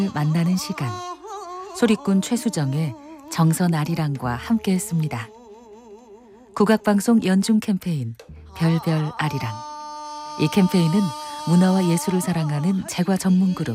만나는 시간. 소리꾼 최수정의 정선 아리랑과 함께했습니다. 국악방송 연중 캠페인 별별 아리랑. 이 캠페인은 문화와 예술을 사랑하는 제과 전문 그룹